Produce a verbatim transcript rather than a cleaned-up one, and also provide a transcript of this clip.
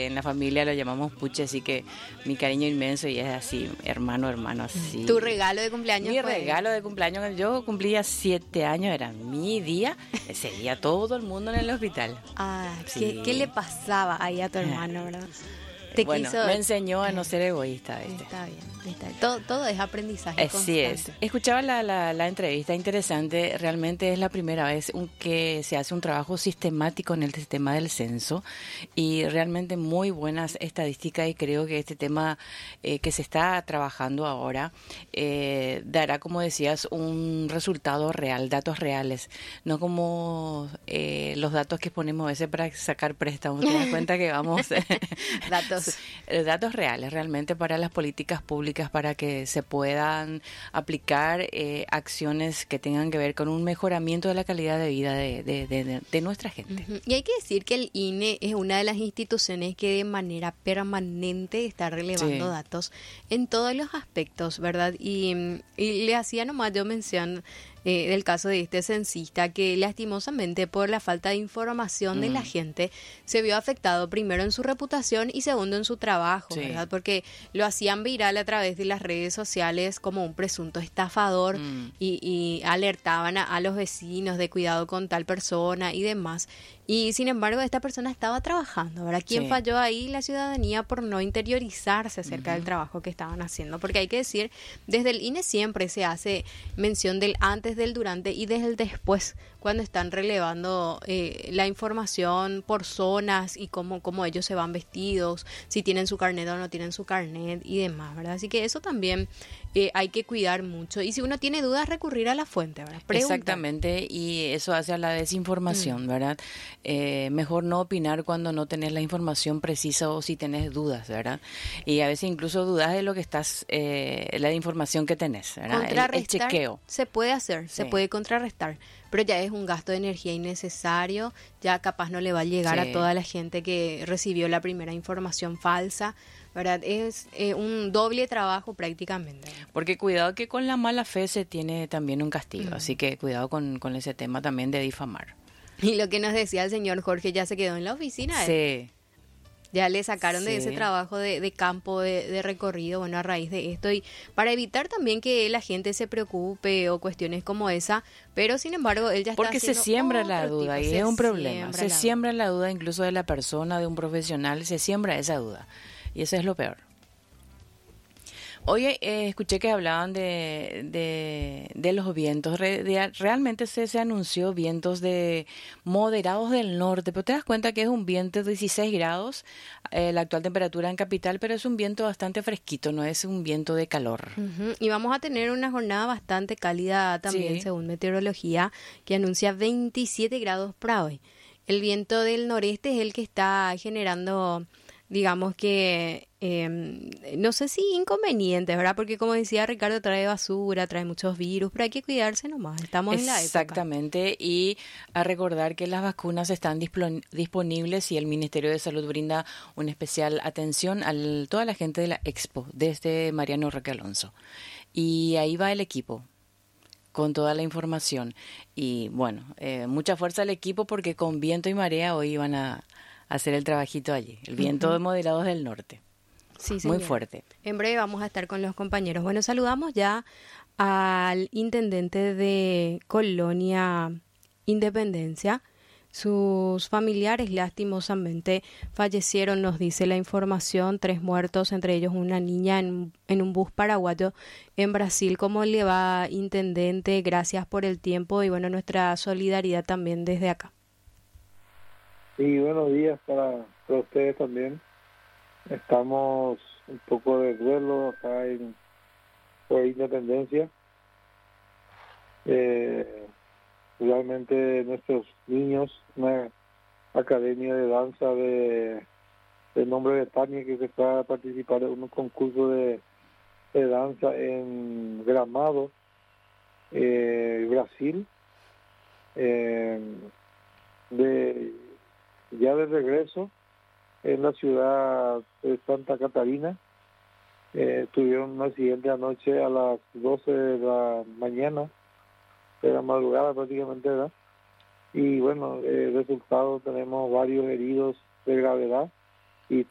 eh, en la familia lo llamamos Puche, así que mi cariño inmenso y es así, hermano, hermano, así. ¿Tu regalo de cumpleaños Mi fue? regalo de cumpleaños, yo cumplía siete años, era mi día, ese día todo el mundo en el hospital. Ah, Sí. ¿qué, ¿qué le pasaba ahí a tu hermano, verdad? Te Bueno, quiso... me enseñó a no ser egoísta, ¿viste? Está bien, está bien. Todo, todo es aprendizaje Así constante. es. Escuchaba la, la, la entrevista, interesante. Realmente es la primera vez un, que se hace un trabajo sistemático en el sistema del censo y realmente muy buenas estadísticas, y creo que este tema eh, que se está trabajando ahora eh, dará, como decías, un resultado real, datos reales, no como eh, los datos que ponemos a veces para sacar préstamos. Te das cuenta que vamos... Datos. Datos reales realmente para las políticas públicas, para que se puedan aplicar eh, acciones que tengan que ver con un mejoramiento de la calidad de vida de, de, de, de nuestra gente. Uh-huh. Y hay que decir que el I N E es una de las instituciones que de manera permanente está relevando Sí. datos en todos los aspectos, ¿verdad? Y, y le hacía nomás yo mención eh, del caso de este censista que lastimosamente por la falta de información mm. de la gente se vio afectado primero en su reputación y segundo en su trabajo, sí. ¿verdad? Porque lo hacían viral a través de las redes sociales como un presunto estafador mm. y, y alertaban a, a los vecinos de cuidado con tal persona y demás. Y sin embargo esta persona estaba trabajando. Ahora, ¿quién sí. falló ahí? La ciudadanía por no interiorizarse acerca uh-huh. del trabajo que estaban haciendo. Porque hay que decir, desde el I N E siempre se hace mención del antes, del durante y desde el después, cuando están relevando eh, la información por zonas y cómo, cómo ellos se van vestidos, si tienen su carnet o no tienen su carnet y demás, ¿verdad? Así que eso también eh, hay que cuidar mucho. Y si uno tiene dudas, recurrir a la fuente, ¿verdad? Preguntar. Exactamente, y eso hace a la desinformación, mm. ¿verdad? Eh, mejor no opinar cuando no tenés la información precisa o si tenés dudas, ¿verdad? Y a veces incluso dudas de lo que estás, eh, la información que tenés, ¿verdad? Contrarrestar el, el chequeo. Se puede hacer, sí. se puede contrarrestar, pero ya es un gasto de energía innecesario, ya capaz no le va a llegar sí. a toda la gente que recibió la primera información falsa, ¿verdad? Es eh, un doble trabajo prácticamente. Porque cuidado que con la mala fe se tiene también un castigo, mm. así que cuidado con, con ese tema también de difamar. Y lo que nos decía el señor Jorge, ya se quedó en la oficina. Sí. ¿eh? Ya le sacaron sí. de ese trabajo de, de campo, de, de recorrido, bueno, a raíz de esto. Y para evitar también que la gente se preocupe o cuestiones como esa, pero sin embargo él ya está Porque se siembra la duda tipo, y es un problema. Se la siembra duda. la duda incluso de la persona, de un profesional, se siembra esa duda. Y eso es lo peor. Hoy eh, escuché que hablaban de, de, de los vientos. Re, de, realmente se, se anunció vientos de moderados del norte, pero te das cuenta que es un viento de dieciséis grados, eh, la actual temperatura en capital, pero es un viento bastante fresquito, no es un viento de calor. Uh-huh. Y vamos a tener una jornada bastante cálida también, sí. según meteorología, que anuncia veintisiete grados para hoy. El viento del noreste es el que está generando, digamos que, eh, no sé si inconvenientes, ¿verdad? Porque como decía Ricardo, trae basura, trae muchos virus, pero hay que cuidarse nomás, estamos en la época. Exactamente, y a recordar que las vacunas están dispon- disponibles y el Ministerio de Salud brinda una especial atención a toda la gente de la Expo, desde Mariano Roque Alonso. Y ahí va el equipo, con toda la información. Y bueno, eh, mucha fuerza al equipo porque con viento y marea hoy van a hacer el trabajito allí. El viento uh-huh. de moderados del norte. Sí, muy fuerte. En breve vamos a estar con los compañeros. Bueno, saludamos ya al intendente de Colonia Independencia. Sus familiares lastimosamente fallecieron, nos dice la información, tres muertos, entre ellos una niña en, en un bus paraguayo en Brasil. ¿Cómo le va, intendente? Gracias por el tiempo y bueno, nuestra solidaridad también desde acá. Sí, buenos días para, para ustedes también. Estamos un poco de duelo acá en por Independencia. Eh, realmente nuestros niños, una academia de danza de, de nombre de Tania que se fue a participar en un concurso de, de danza en Gramado, eh, Brasil, eh, de ya de regreso en la ciudad de Santa Catarina. Eh, tuvieron un accidente anoche a las doce de la mañana, de la madrugada prácticamente, ¿verdad? Y bueno, eh, resultado tenemos varios heridos de gravedad,